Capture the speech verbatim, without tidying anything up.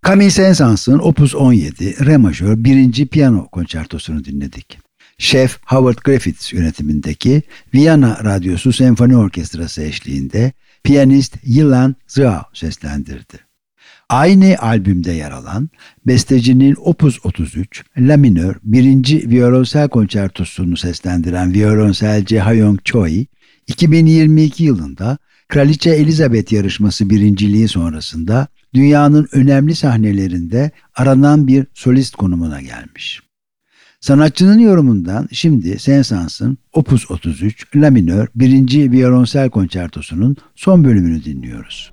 Camille Saint-Saëns'ın Opus on yedi Re majör birinci piyano konçertosunu dinledik. Şef Howard Griffiths yönetimindeki Viyana Radyosu Senfoni Orkestrası eşliğinde piyanist Yilan Zhao seslendirdi. Aynı albümde yer alan bestecinin Opus otuz üç La minör birinci Violonsel konçertosunu seslendiren violonselci Ha-Young Choi, iki bin yirmi iki yılında Kraliçe Elizabeth yarışması birinciliği sonrasında dünyanın önemli sahnelerinde aranan bir solist konumuna gelmiş. Sanatçının yorumundan şimdi Saint-Saëns'ın Opus otuz üç La minör birinci Violonsel konçertosunun son bölümünü dinliyoruz.